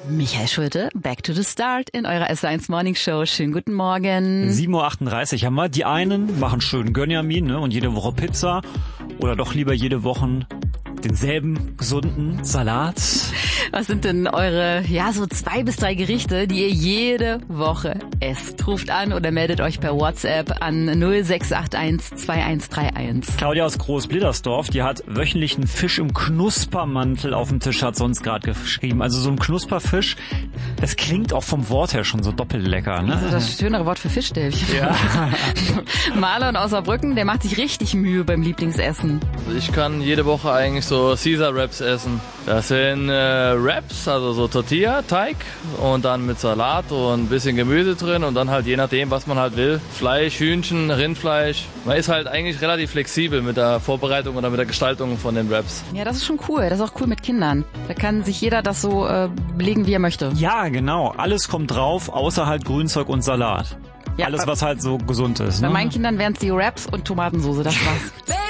Michael Schulte, back to the start in eurer S1 Morning Show. Schönen guten Morgen. 7.38 Uhr haben wir. Die einen machen schön Gönjamin, ne, und jede Woche Pizza oder doch lieber jede Woche denselben gesunden Salat. Was sind denn eure, so 2 bis 3 Gerichte, die ihr jede Woche esst? Ruft an oder meldet euch per WhatsApp an 0681 2131. Claudia aus Großblittersdorf, die hat wöchentlichen Fisch im Knuspermantel auf dem Tisch, hat sie uns gerade geschrieben. Also so ein Knusperfisch, das klingt auch vom Wort her schon so doppelt lecker, ne? Also das schönere Wort für Fischstäbchen. Ja. Marlon aus Saarbrücken, der macht sich richtig Mühe beim Lieblingsessen. Ich kann jede Woche eigentlich so Caesar Wraps essen. Das sind Wraps, also so Tortilla-Teig und dann mit Salat und ein bisschen Gemüse drin und dann halt je nachdem, was man halt will. Fleisch, Hühnchen, Rindfleisch. Man ist halt eigentlich relativ flexibel mit der Vorbereitung oder mit der Gestaltung von den Wraps. Ja, das ist schon cool. Das ist auch cool mit Kindern. Da kann sich jeder das so belegen, wie er möchte. Ja, genau. Alles kommt drauf, außer halt Grünzeug und Salat. Ja, alles, was halt so gesund ist. Bei ne? meinen Kindern wären es die Wraps und Tomatensauce, das war's.